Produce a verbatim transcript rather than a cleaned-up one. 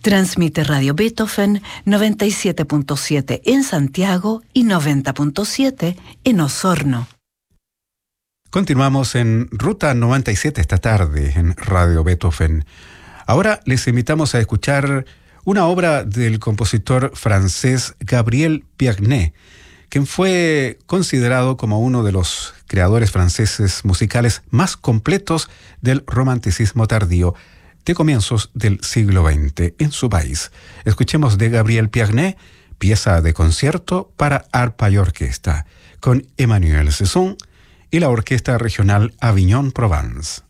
Transmite Radio Beethoven noventa y siete punto siete en Santiago y noventa punto siete en Osorno. Continuamos en Ruta noventa y siete esta tarde en Radio Beethoven. Ahora les invitamos a escuchar una obra del compositor francés Gabriel Piagnet, quien fue considerado como uno de los creadores franceses musicales más completos del romanticismo tardío de comienzos del siglo veinte en su país. Escuchemos de Gabriel Piagnet, pieza de concierto para arpa y orquesta, con Emmanuel Sesson y la Orquesta Regional Avignon-Provence.